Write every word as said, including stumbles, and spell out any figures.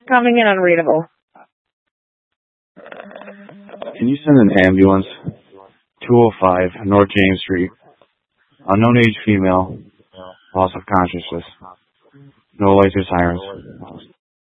Coming in unreadable. Can you send an ambulance? two oh five North James Street. Unknown age female. Loss of consciousness. No lights or sirens.